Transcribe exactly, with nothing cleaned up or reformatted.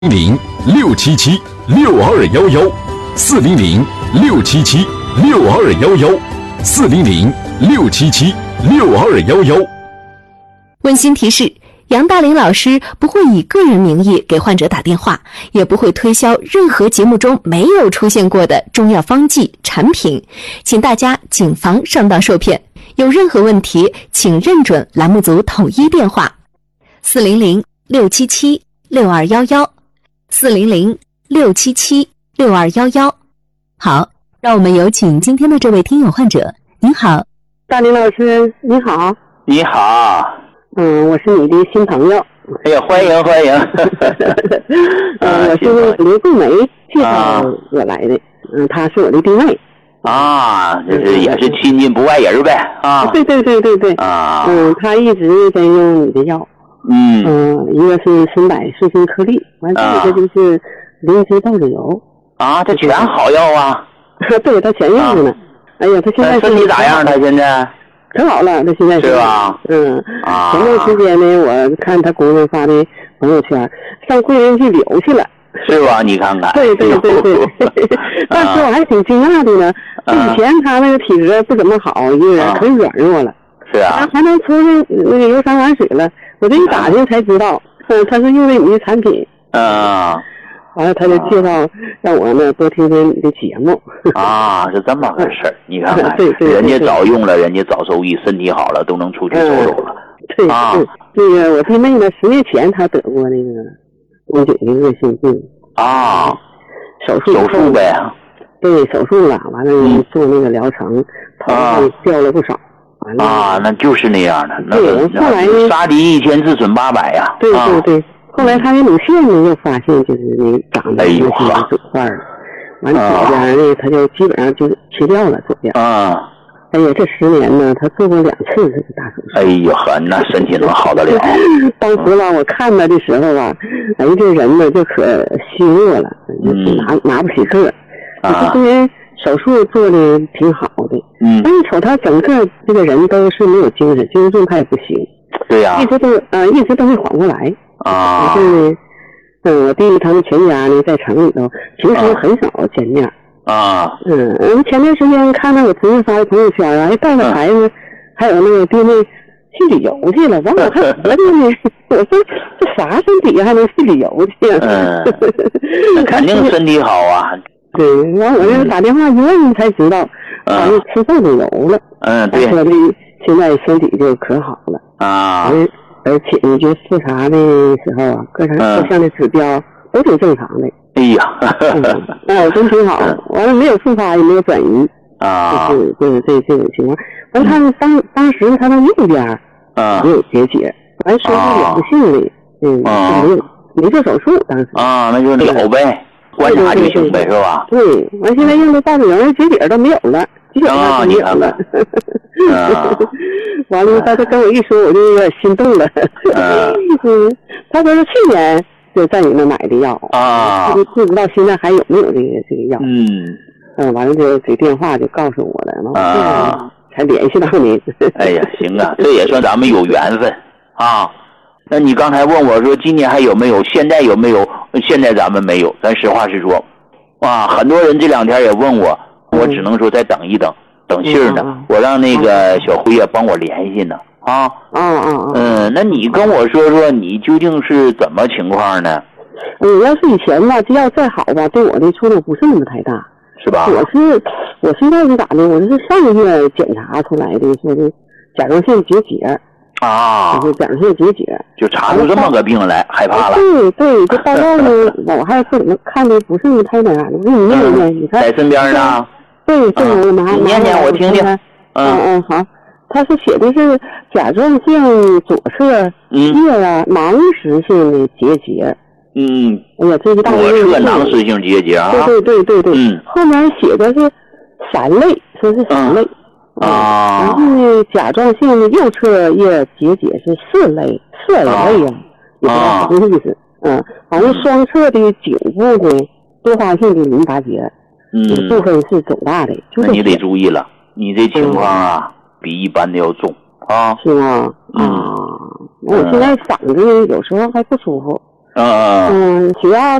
零六七七六二幺幺四零零六七七六二幺幺四零零六七七六二幺幺。 温馨提示：杨大林老师不会以个人名义给患者打电话，也不会推销任何节目中没有出现过的中药方剂产品，请大家谨防上当受骗。有任何问题，请认准栏目组统一电话：四零零六七七六二幺幺四零零六七七六二幺幺。好，让我们有请今天的这位听友患者。您好， 大林老师，你好。 你好。 嗯，我是你的新朋友。 哎呀，欢迎欢迎。 嗯，我是刘桂梅介绍我来的。嗯，他是我的弟妹。 啊，就是也是亲近不外人呗。啊， 对对对对对。 啊， 嗯，他一直在用你的药。 嗯。 嗯，一个是参柏顺心颗粒，完这个就是灵芝豆子油。 啊，这全好药啊。 对，他全用着呢。哎呀，他现在身体咋样？他现在？ 可好了，他现在是吧？ 嗯， 啊， 前段时间呢，我看他姑娘发的朋友圈，上桂林去旅游去了， 是吧？你看看， 对对对对，当时我还挺惊讶的呢。以前他那个体质不怎么好，一个人可软弱了， 是啊， 还能出去那个游山玩水了。我这一打听才知道，嗯，他是用的你的产品， 嗯。 完了，他就介绍让我呢多听听你的节目。 啊，是这么回事儿，你看看， 对对， 人家早用了，人家早受益，身体好了，都能出去走走了。 对啊， 那个我弟妹呢，十年前她得过那个宫颈的恶性病啊， 手术手术呗。 对，手术了，完了做那个疗程，头发掉了不少。完了啊，那就是那样的。那对，后来杀敌一千，自损八百呀。 对对对。后来他的乳腺呢，又发现就是那长得那些肿块了，完左边呢，他就基本上就切掉了左边。 啊， 哎呀，这十年呢，他做过两次这个大手术。 哎呦呵，那身体能好得了？ 当时吧，我看他的时候吧，哎，这人呢就可虚弱了，就是拿拿不起个儿。啊，这人手术做的挺好的，嗯，但是瞅他整个这个人都是没有精神，精神状态也不行。 对呀、啊， 一直都呃一直都没缓过来啊。 就是嗯，我弟弟他们全家呢在城里头，平时很少见面啊。 嗯，嗯，前段时间看到我侄子发的朋友圈啊，还带着孩子，嗯、还有那个弟妹去旅游去了。完我还合计呢，我说这啥身体还能去旅游去？ 嗯，那肯定身体好啊。 对，完我这打电话一问才知道，他是吃豆子油了。 嗯，对。 说的现在身体就可好了。 啊， 而而且你就复查的时候啊，各项各项的指标都挺正常的。 哎呀， 嗯，真挺好。完了没有复发，也没有转移啊， 就是就是这这种情况。完他们当当时他的右边啊没有结节，完说是良性的，嗯，没有没做手术当时。 啊，那就了呗，观察就行呗，是吧？ 对，完现在用的大嘴油结节都没有了，基本上都没有了。 啊， 完了，他就跟我一说，我就有点心动了。嗯，他说是去年就在你那买的药啊， 不不知道现在还有没有这个这个药。 嗯， 嗯，完了就给电话就告诉我了，完啊， 才联系到您。 哎呀，行啊，这也算咱们有缘分啊。那你刚才问我说今年还有没有？现在有没有？现在咱们没有，咱实话实说。啊，很多人这两天也问我，我只能说再等一等。等信儿呢、嗯，我让那个小辉也帮我联系呢啊。 嗯嗯嗯，那你跟我说说你究竟是怎么情况呢？ 嗯，要是以前吧，这药再好吧，对我的触动不是那么太大， 是吧？ 我是我现在是咋的？我是上个月检查出来的，说是甲状腺结节啊， 就是甲状腺结节， 就查出这么个病来，害怕了。 对对，这报告呢，我还不怎么看的不是那么太那啥的，我给你念念，你看在身边呢。 对，这我拿你念念我听听。 嗯嗯，好，他是写的是甲状腺左侧叶啊囊实性的结节。 嗯， 哎呀，这一大左侧囊实性结节啊。 对对对对对。 嗯。 后面写的是三类，说是三类。 啊。 然后呢，甲状腺的右侧叶结节是四类，四 L 类呀，也不知道什么意思。嗯，完了双侧的颈部呢多发性的淋巴结。 嗯， 部分是肿大的， 那你得注意了，你这情况啊、嗯、比一般的要重啊。 是吗？ 嗯， 啊，我现在嗓子有时候还不舒服。 嗯嗯，只要